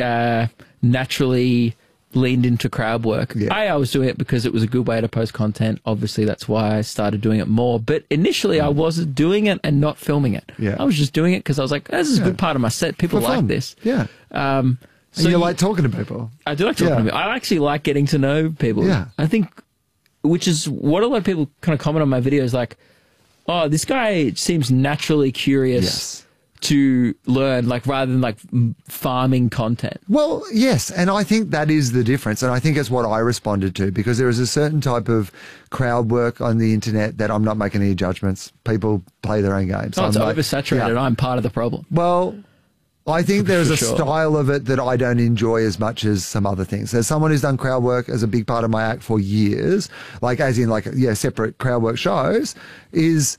naturally leaned into crowd work. Yeah. I was doing it because it was a good way to post content. Obviously, that's why I started doing it more. But initially, I wasn't doing it and not filming it. Yeah. I was just doing it because I was like, this is a good part of my set. People like this. Yeah. So you like talking to people. I do like talking to people. I actually like getting to know people. Yeah. I think, which is what a lot of people kind of comment on my videos, like, oh, this guy seems naturally curious to learn, like, rather than like farming content. Well, yes, and I think that is the difference, and I think it's what I responded to, because there is a certain type of crowd work on the internet that I'm not making any judgments. People play their own games. Oh, it's oversaturated. Yeah. I'm part of the problem. Well, I think there's a style of it that I don't enjoy as much as some other things. As someone who's done crowd work as a big part of my act for years, like as in like, separate crowd work shows, is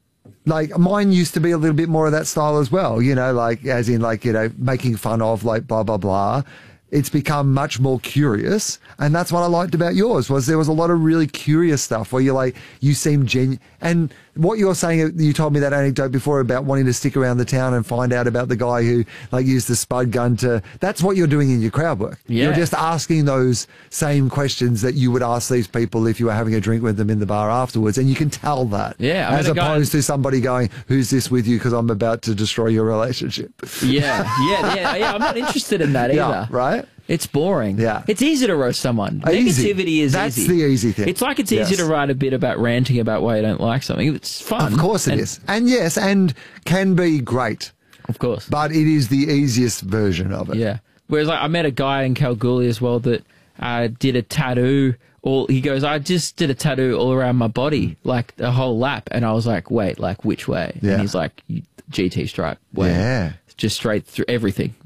like mine used to be a little bit more of that style as well, you know, like as in like, you know, making fun of like blah, blah, blah. It's become much more curious. And that's what I liked about yours, was there was a lot of really curious stuff where you're like, you seem genuine. And what you're saying, you told me that anecdote before about wanting to stick around the town and find out about the guy who like used the spud gun to, that's what you're doing in your crowd work. Yeah. You're just asking those same questions that you would ask these people if you were having a drink with them in the bar afterwards. And you can tell that. Yeah. As opposed to somebody going, who's this with you? Because I'm about to destroy your relationship. Yeah. I'm not interested in that either. Yeah, right? It's boring. Yeah. It's easy to roast someone. Easy. Negativity is That's easy. the easy thing. It's like it's easy to write a bit about ranting about why you don't like something. It's fun. Of course it is. And yes, and can be great. Of course. But it is the easiest version of it. Yeah. Whereas like, I met a guy in Kalgoorlie as well that did a tattoo. He goes, I just did a tattoo all around my body, like a whole lap. And I was like, wait, like which way? Yeah. And he's like, GT stripe way. Yeah. Just straight through everything.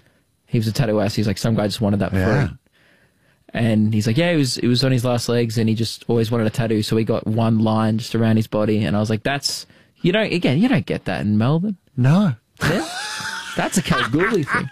He was a tattoo artist. He's like, some guy just wanted that for free. And he's like, yeah, it was on his last legs and he just always wanted a tattoo. So he got one line just around his body. And I was like, you don't get that in Melbourne. No. Yeah? That's a Kalgoorlie thing.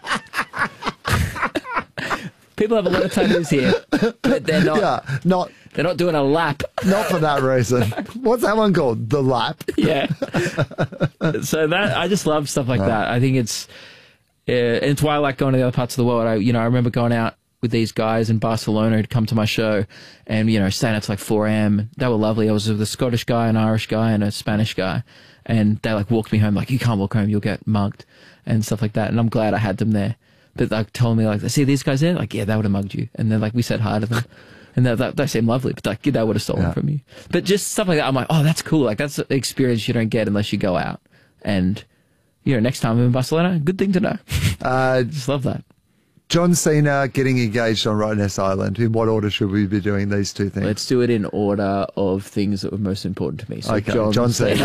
People have a lot of tattoos here, but they're not. Yeah, they're not doing a lap. Not for that reason. What's that one called? The lap. Yeah. So I just love stuff like that. I think it's why I like going to the other parts of the world. I remember going out with these guys in Barcelona who'd come to my show and, staying up to like 4 a.m. They were lovely. I was with a Scottish guy, an Irish guy, and a Spanish guy. And they like walked me home like, you can't walk home, you'll get mugged and stuff like that. And I'm glad I had them there. But like told me like, see these guys there? Like, yeah, they would have mugged you. And then like we said hi to them. And they seemed lovely, but like, they would have stolen from you. But just stuff like that, I'm like, oh, that's cool. Like that's an experience you don't get unless you go out. And, next time I'm in Barcelona, good thing to know. Just love that. John Cena getting engaged on Rottnest Island. In what order should we be doing these two things? Let's do it in order of things that were most important to me. So okay, John Cena.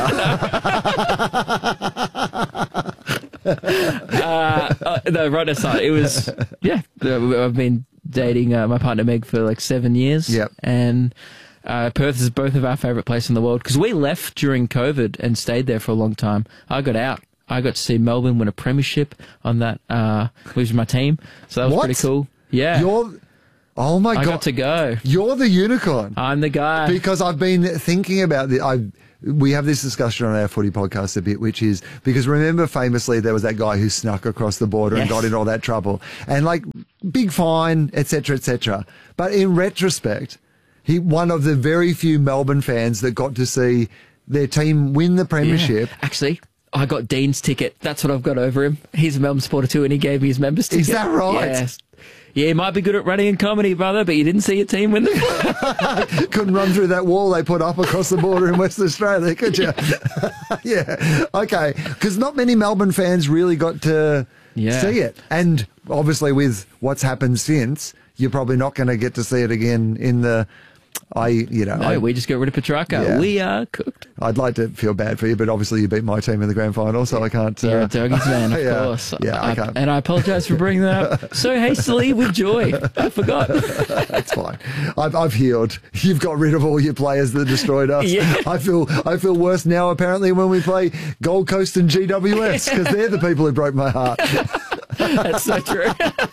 No, Rottnest Island. It was, I've been dating my partner Meg for like 7 years. Yep. And Perth is both of our favourite places in the world because we left during COVID and stayed there for a long time. I got out. I got to see Melbourne win a premiership on that, which was my team. So that was pretty cool. Yeah. Oh my God. I got to go. You're the unicorn. I'm the guy. Because I've been thinking about this. We have this discussion on our footy podcast a bit, which is because remember famously there was that guy who snuck across the border and got in all that trouble and like big fine, etc., etc. But in retrospect, one of the very few Melbourne fans that got to see their team win the premiership. Yeah. Actually, I got Dean's ticket. That's what I've got over him. He's a Melbourne supporter too, and he gave me his members ticket. Is that right? Yes. Yeah, you might be good at running and comedy, brother, but you didn't see your team win the Couldn't run through that wall they put up across the border in Western Australia, could you? Yeah. Okay. Because not many Melbourne fans really got to see it. And obviously with what's happened since, you're probably not going to get to see it again in the... we just got rid of Petrarca. Yeah. We are cooked. I'd like to feel bad for you, but obviously you beat my team in the grand final, so I can't... You're a Doggies man, of course. Yeah, I can't. And I apologise for bringing that up so hastily with joy. I forgot. That's fine. I've healed. You've got rid of all your players that destroyed us. Yeah. I feel worse now, apparently, when we play Gold Coast and GWS, because they're the people who broke my heart. That's so true.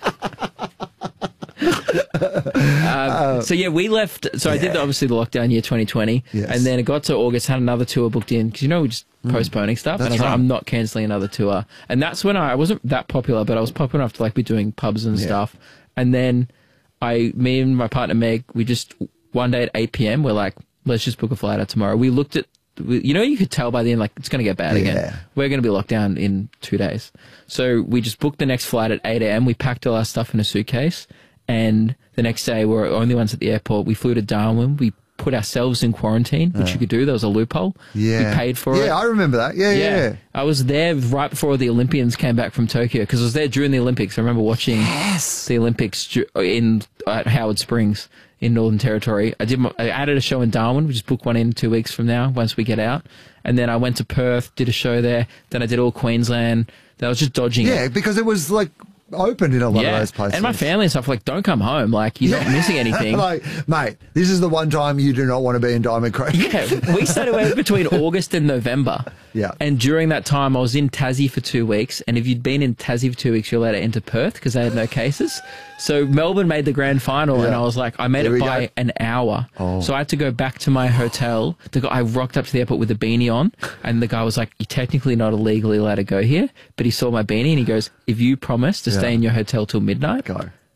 We left. So I did obviously the lockdown year 2020, and then it got to August, had another tour booked in because we're just postponing stuff, and I was like, I'm not cancelling another tour. And that's when I wasn't that popular, but I was popular enough to like be doing pubs and stuff. And then me and my partner Meg, we just one day at 8 p.m. we're like, let's just book a flight out tomorrow. We looked at, you could tell by then like it's going to get bad again. We're going to be locked down in 2 days. So we just booked the next flight at 8 a.m. We packed all our stuff in a suitcase. And the next day, we were the only ones at the airport. We flew to Darwin. We put ourselves in quarantine, which you could do. There was a loophole. Yeah. We paid for it. Yeah, I remember that. Yeah. I was there right before the Olympians came back from Tokyo because I was there during the Olympics. I remember watching the Olympics at Howard Springs in Northern Territory. I added a show in Darwin. We just booked one in 2 weeks from now once we get out. And then I went to Perth, did a show there. Then I did all Queensland. I was just dodging it. Yeah, because it was like... opened in a lot of those places. And my family and stuff, like, don't come home. Like, you're not missing anything. Like, mate, this is the one time you do not want to be in Diamond Creek. Yeah, we stayed away between August and November. Yeah. And during that time, I was in Tassie for 2 weeks. And if you'd been in Tassie for 2 weeks, you're allowed to enter Perth because they had no cases. So Melbourne made the grand final, and I was like, I made it by an hour. Oh. So I had to go back to my hotel. I rocked up to the airport with a beanie on, and the guy was like, you're technically not illegally allowed to go here. But he saw my beanie, and he goes, if you promise to stay in your hotel till midnight,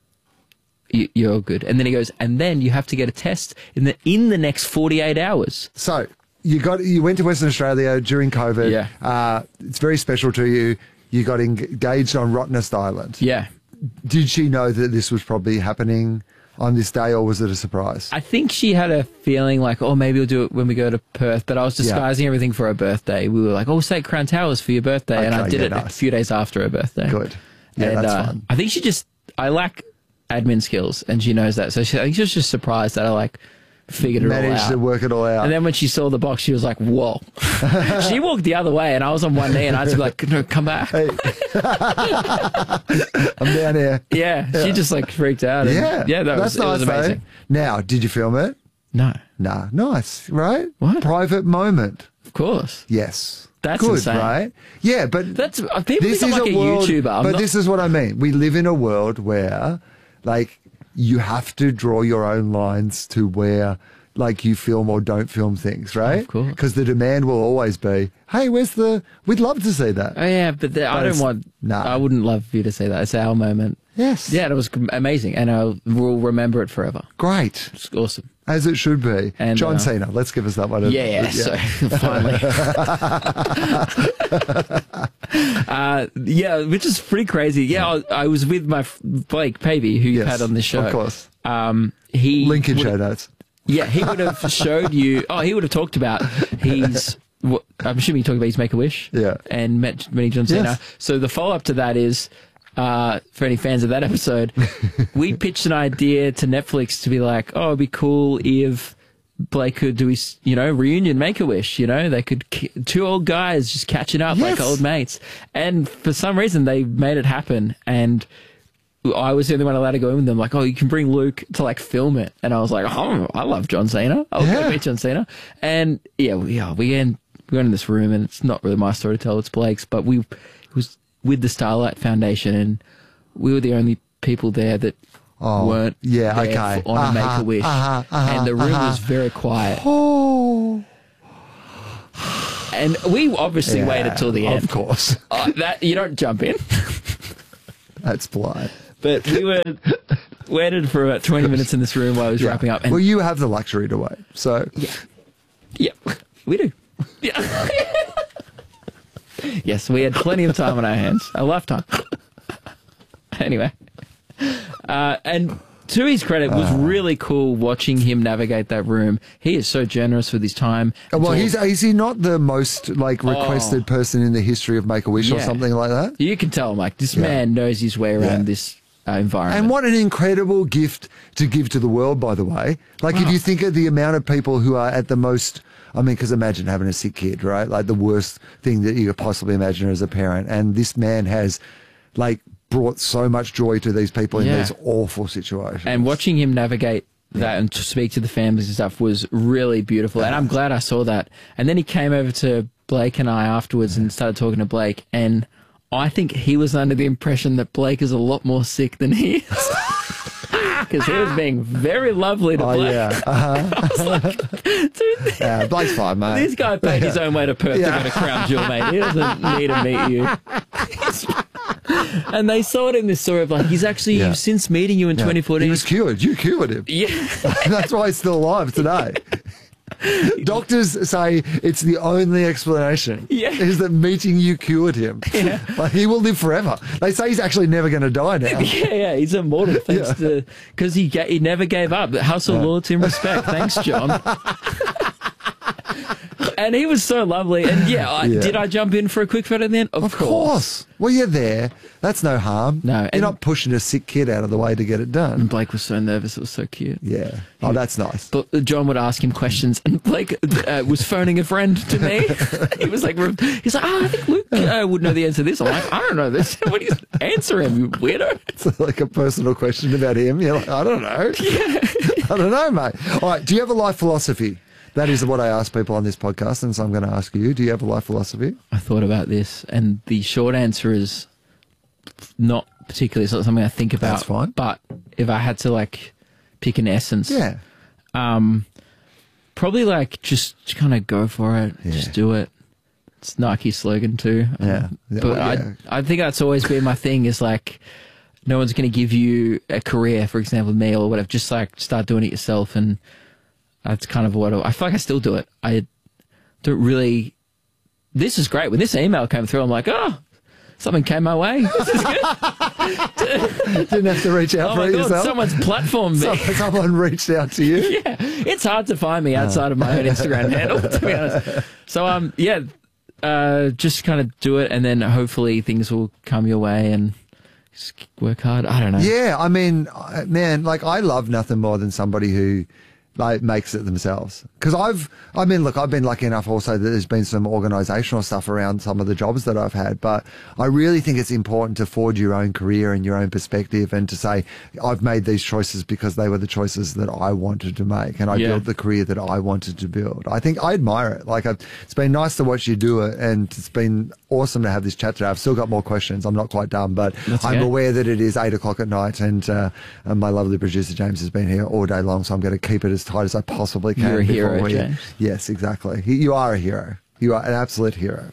you're good. And then he goes, and then you have to get a test in the next 48 hours. So you went to Western Australia during COVID. Yeah. It's very special to you. You got engaged on Rottnest Island. Yeah. Did she know that this was probably happening on this day, or was it a surprise? I think she had a feeling like, oh, maybe we'll do it when we go to Perth. But I was disguising everything for her birthday. We were like, oh, we'll stay at Crown Towers for your birthday. Okay, and I did it a few days after her birthday. Good. Yeah, and, that's fun. I think I lack admin skills, and she knows that. So I think she was just surprised that I figured it all out. Managed to work it all out. And then when she saw the box, she was like, whoa. She walked the other way, and I was on one knee, and I had to be like, no, come back. Hey. I'm down here. Yeah, she just freaked out. And, that's nice, it was amazing. Though. Now, did you film it? No. Nah, nice, right? What? Private moment. Of course. Yes. That's good, insane. Right? Yeah, but that's people this think I'm like a world, YouTuber. This is what I mean. We live in a world where, you have to draw your own lines to where, you film or don't film things, right? Of course. Because the demand will always be, hey, we'd love to see that. Oh, yeah, but I don't want, I wouldn't love you to see that. It's our moment. Yes. Yeah, it was amazing, and we'll remember it forever. Great. It's awesome. As it should be. And, John Cena, let's give us that one. So finally. Which is pretty crazy. Yeah, I was with my Blake Pavey, who you've had on this show. Of course. Link in show notes. Yeah, he would have showed you. Oh, he would have talked about I'm assuming he talked about his Make-A-Wish. Yeah. And met John Cena. Yes. So the follow-up to that is, for any fans of that episode, we pitched an idea to Netflix to be like, oh, it'd be cool if Blake could do his, reunion Make-A-Wish, they could, two old guys just catching up like old mates. And for some reason, they made it happen. And I was the only one allowed to go in with them. Like, oh, you can bring Luke to like film it, and I was like, oh, I love John Cena. I'll go meet John Cena. And we went in this room, and it's not really my story to tell; it's Blake's. But it was with the Starlight Foundation, and we were the only people there that weren't there on a Make-A-Wish, and the room was very quiet. And we obviously waited till the end. Of course. That you don't jump in. That's polite. But we waited for about 20 minutes in this room while I was wrapping up. And well, you have the luxury to wait. So yeah, we do. Yeah. Yes, we had plenty of time on our hands. A lifetime. Anyway. And to his credit, it was really cool watching him navigate that room. He is so generous with his time. Well, is he not the most requested person in the history of Make-A-Wish or something like that? You can tell, Mike, this man knows his way around this environment. And what an incredible gift to give to the world, by the way. Like, if you think of the amount of people who are at the most... I mean, because imagine having a sick kid, right? Like, the worst thing that you could possibly imagine as a parent. And this man has, brought so much joy to these people in these awful situations. And watching him navigate that and to speak to the families and stuff was really beautiful. And I'm glad I saw that. And then he came over to Blake and I afterwards and started talking to Blake. And I think he was under the impression that Blake is a lot more sick than he is. Because he was being very lovely to Blake. I was like, dude, Blake's fine, mate. This guy paid his own way to Perth to go to Crown Jewel, mate. He doesn't need to meet you. And they saw it in this story of he's actually, since meeting you in 2014. He was cured. You cured him. Yeah. That's why he's still alive today. Doctors say it's the only explanation is that meeting you cured him. Yeah. He will live forever. They say he's actually never going to die now. Yeah, he's immortal thanks to because he never gave up. Hustle, loyalty, and respect. Thanks, John. And he was so lovely. And did I jump in for a quick photo then? Of course. Well, you're there. That's no harm. No. You're not pushing a sick kid out of the way to get it done. And Blake was so nervous. It was so cute. Yeah. Oh, that's nice. But John would ask him questions, and Blake was phoning a friend to me. He was like, I think Luke would know the answer to this. I'm like, I don't know this. What do you answer him, you weirdo? It's like a personal question about him. You're like, I don't know. I don't know, mate. All right. Do you have a life philosophy? That is what I ask people on this podcast, and so I'm going to ask you, do you have a life philosophy? I thought about this, and the short answer is not particularly. It's not something I think about. That's fine. But if I had to, pick an essence, probably, just kind of go for it. Yeah. Just do it. It's Nike's slogan, too. Yeah. But I think that's always been my thing is, no one's going to give you a career, for example, me or whatever. Just, start doing it yourself, and... That's kind of what I feel like I still do it. I don't really. This is great. When this email came through, I'm like, oh, something came my way. This is good. Didn't have to reach out for it yourself. Someone's platformed me. Someone reached out to you. Yeah, it's hard to find me outside of my own Instagram handle, to be honest. So just kind of do it, and then hopefully things will come your way and. Just work hard. I don't know. Yeah, I mean, man, I love nothing more than somebody who. Makes it themselves. Because I've been lucky enough also that there's been some organisational stuff around some of the jobs that I've had, but I really think it's important to forge your own career and your own perspective and to say, I've made these choices because they were the choices that I wanted to make and I built the career that I wanted to build. I think I admire it. It's been nice to watch you do it and it's been awesome to have this chat today. I've still got more questions. I'm not quite done, but I'm aware that it is 8 o'clock at night and my lovely producer James has been here all day long, so I'm going to keep it as tight as I possibly can. You're a hero, James. Yes, exactly. You are a hero. You are an absolute hero.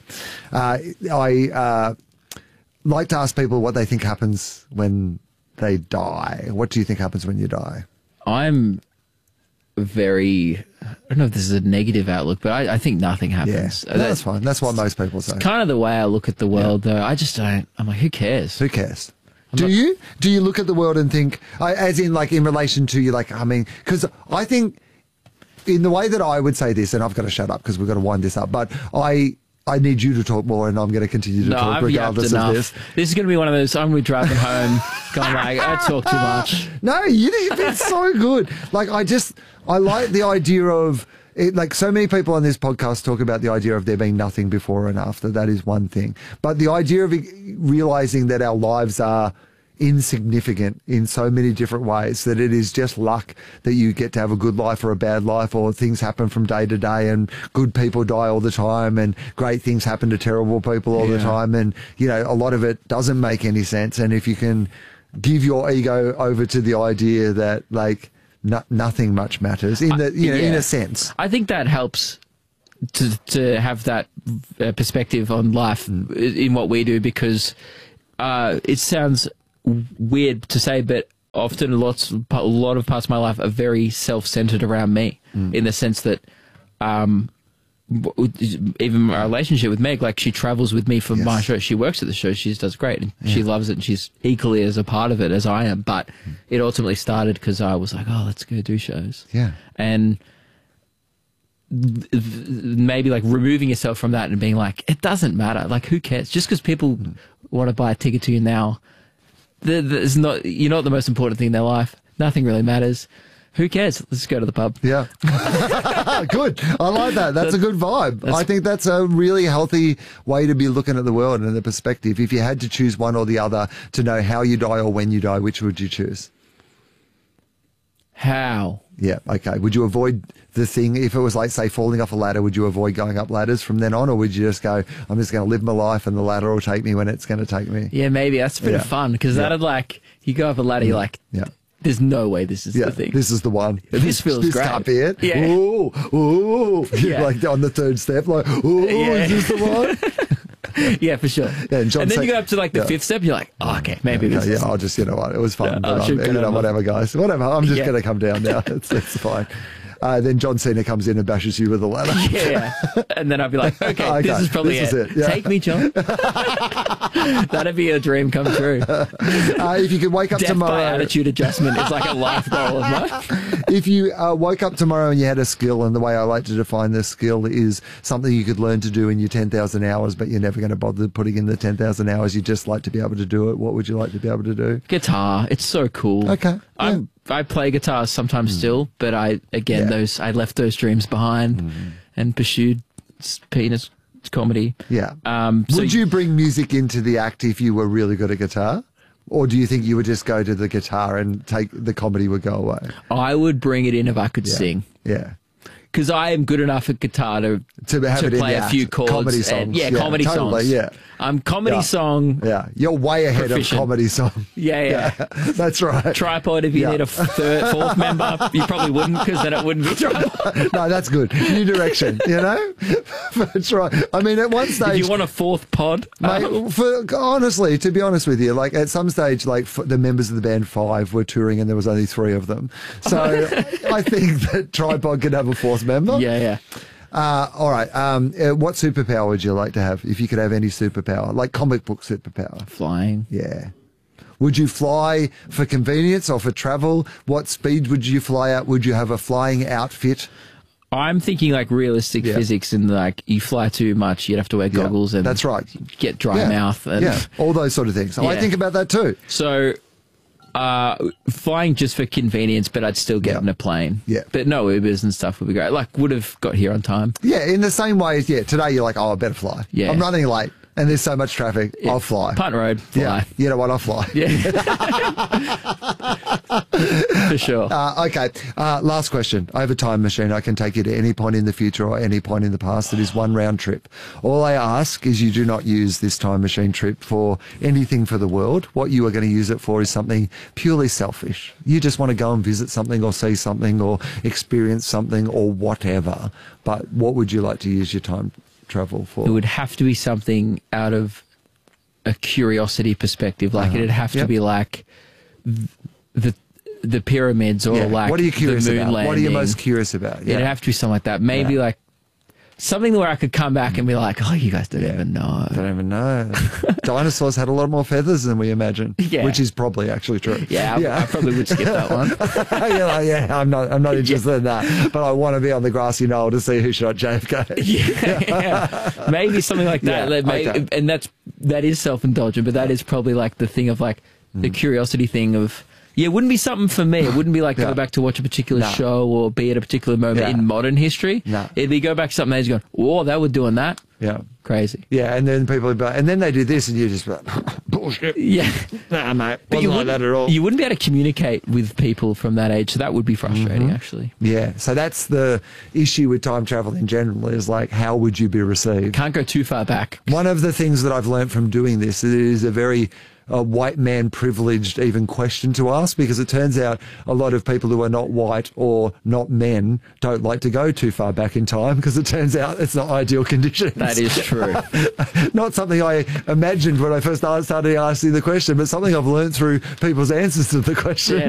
I like to ask people what they think happens when they die. What do you think happens when you die? I'm I don't know if this is a negative outlook, but I think nothing happens. Yeah, that's fine. That's what most people say. It's kind of the way I look at the world, though. I just don't. I'm like, who cares? Who cares? Do you look at the world and think, as in in relation to you, because I think in the way that I would say this, and I've got to shut up because we've got to wind this up, but I need you to talk more and I'm going to continue to talk regardless of this. This is going to be one of those, I'm going to be driving home going I talk too much. No, you've been so good. I like the idea of, so many people on this podcast talk about the idea of there being nothing before and after. That is one thing. But the idea of realizing that our lives are insignificant in so many different ways that it is just luck that you get to have a good life or a bad life, or things happen from day to day and good people die all the time and great things happen to terrible people all the time. And, you know, a lot of it doesn't make any sense. And if you can give your ego over to the idea that, like, nothing much matters in the, you know, in a sense. I think that helps to have that perspective on life in what we do, because it sounds weird to say, but often a lot of parts of my life are very self-centered around me, in the sense that even my relationship with Meg, like, she travels with me for my show. She works at the show. She does great, and she loves it, and she's equally as a part of it as I am. But it ultimately started because I was like, oh, let's go do shows. Yeah. And maybe, like, removing yourself from that and being like, it doesn't matter. Like, who cares? Just because people want to buy a ticket to you now, you're not the most important thing in their life. Nothing really matters. Who cares? Let's go to the pub. Yeah. Good. I like that. That's a good vibe. I think that's a really healthy way to be looking at the world and the perspective. If you had to choose one or the other to know how you die or when you die, which would you choose? How? Yeah, okay. Would you avoid the thing, if it was like, say, falling off a ladder, would you avoid going up ladders from then on, or would you just go, I'm just going to live my life and the ladder will take me when it's going to take me? Yeah, maybe. That's a bit of fun, because that'd, like, you go up a ladder, you're like, there's no way this is the thing. This is the one. This feels this great. Can't be it. Yeah. Ooh, ooh. Yeah. Like on the third step, like, ooh, is this the one? Yeah, for sure. Yeah, and then you go up to, like, the fifth step, and you're like, oh, okay, maybe this is... Yeah, I'll just, you know what, it was fun. But whatever, guys. Whatever, I'm just going to come down now. It's fine. Then John Cena comes in and bashes you with a ladder. Yeah. And then I'd be like, okay, this is probably it. Yeah. Take me, John. That'd be a dream come true. If you could wake up tomorrow... by attitude adjustment is like a life goal of mine. If you woke up tomorrow and you had a skill, and the way I like to define this skill is something you could learn to do in your 10,000 hours, but you're never going to bother putting in the 10,000 hours, you just like to be able to do it, what would you like to be able to do? Guitar. It's so cool. Okay. Yeah. I play guitar sometimes still, but I left those dreams behind and pursued penis comedy. Yeah. Would you bring music into the act if you were really good at guitar? Or do you think you would just go to the guitar and the comedy would go away? I would bring it in if I could sing. Yeah. Because I am good enough at guitar to play a few chords. Comedy songs. Comedy songs. Yeah. Comedy song. Yeah. You're way ahead of comedy song. Yeah. That's right. Tripod, if you need a fourth member, you probably wouldn't, because then it wouldn't be tripod. No, that's good. New direction, you know? That's right. I mean, at one stage... If you want a fourth pod? Mate, honestly, to be honest with you, like, at some stage, like, the members of the band Five were touring and there was only 3 of them. So I think that Tripod could have a fourth member. Yeah. All right. What superpower would you like to have if you could have any superpower? Like comic book superpower? Flying. Yeah. Would you fly for convenience or for travel? What speed would you fly at? Would you have a flying outfit? I'm thinking like realistic physics, and like you fly too much, you'd have to wear goggles and that's right. Get dry mouth. And all those sort of things. So I think about that too. So flying just for convenience, but I'd still get on a plane. Yeah. But no Ubers and stuff would be great. Like, would have got here on time. Yeah, in the same way as, today you're like, oh, I better fly. Yeah. I'm running late and there's so much traffic, I'll fly. Punt Road, fly. Yeah. You know what, I'll fly. Yeah. For sure. Okay, last question. I have a time machine. I can take you to any point in the future or any point in the past. It is one round trip. All I ask is you do not use this time machine trip for anything for the world. What you are going to use it for is something purely selfish. You just want to go and visit something or see something or experience something or whatever. But what would you like to use your time travel for? It would have to be something out of a curiosity perspective. Like it'd have to be like the pyramids or like what are you curious the moon about? landing. What are you most curious about? It'd have to be something like that. Maybe like something where I could come back and be like, oh, you guys don't even know. Don't even know. Dinosaurs had a lot more feathers than we imagine, which is probably actually true. I probably would skip that one. I'm not interested in that, but I want to be on the grassy knoll to see who shot JFK. Maybe something like that. And that is self-indulgent, but that is probably like the thing of like the curiosity thing of, it wouldn't be something for me. It wouldn't be like go back to watch a particular show or be at a particular moment in modern history. It'd be go back to something that's going, oh, they were doing that. Yeah. Crazy. Yeah, and then people and then they do this and you just like, bullshit. Yeah. Nah, mate. But Wasn't like that at all. You wouldn't be able to communicate with people from that age, so that would be frustrating, actually. Yeah, so that's the issue with time travel in general, is like, how would you be received? Can't go too far back. One of the things that I've learned from doing this is a very white man privileged even question to ask, because it turns out a lot of people who are not white or not men don't like to go too far back in time, because it turns out it's not ideal conditions. That is true. Not something I imagined when I first started asking the question, but something I've learned through people's answers to the question. Yeah.